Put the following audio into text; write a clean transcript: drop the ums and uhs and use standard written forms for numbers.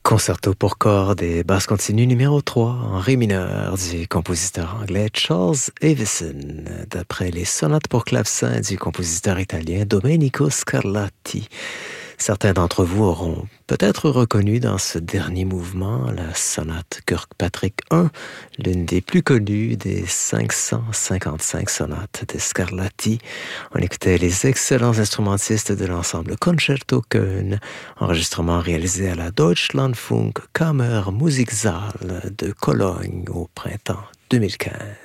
Concerto pour cordes et basse continue numéro 3 en ré mineur du compositeur anglais Charles Avison, d'après les sonates pour clavecin du compositeur italien Domenico Scarlatti. Certains d'entre vous auront peut-être reconnu dans ce dernier mouvement la sonate Kirkpatrick I, l'une des plus connues des 555 sonates de Scarlatti. On écoutait les excellents instrumentistes de l'ensemble Concerto Köln, enregistrement réalisé à la Deutschlandfunk Kammermusiksaal de Cologne au printemps 2015.